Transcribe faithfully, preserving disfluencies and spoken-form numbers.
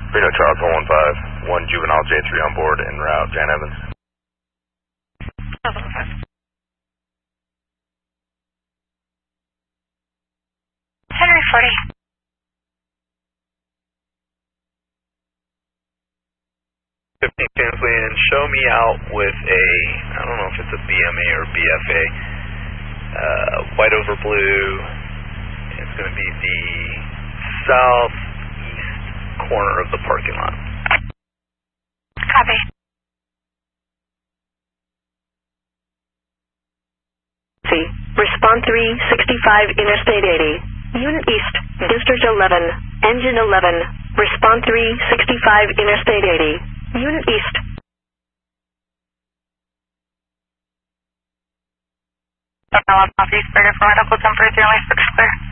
Reno Charles one one five, one juvenile J three on board en route, Jan Evans. Henry forty. fifteen canceling, show me out with a, I don't know if it's a B M A or B F A, uh, white over blue. It's going to be the southeast corner of the parking lot. Copy. See, Response three sixty-five Interstate eighty. Unit East, District eleven, Engine eleven. Response three sixty-five Interstate eighty. Unit East. Southeast, thirty-four, double ten for zero, six clear.